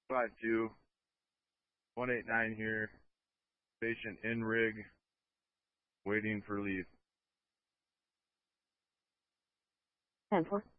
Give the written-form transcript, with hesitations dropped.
52 189 here. Patient in rig, waiting for leave. 10-4.